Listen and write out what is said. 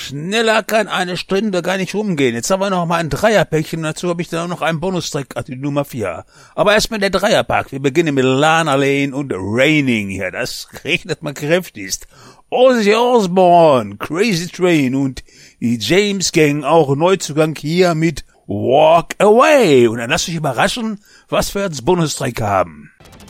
Schneller kann eine Stunde gar nicht rumgehen. Jetzt haben wir noch mal ein Dreierpäckchen. Dazu habe ich dann auch noch einen Bonustrack, also die Nummer 4. Aber erstmal der Dreierpack. Wir beginnen mit Lana Lane und Raining hier. Das regnet mal kräftigst. Ozzy Osbourne, Crazy Train und die James Gang, auch Neuzugang hier mit Walk Away. Und dann lasst euch überraschen, was wir als Bonustrack haben.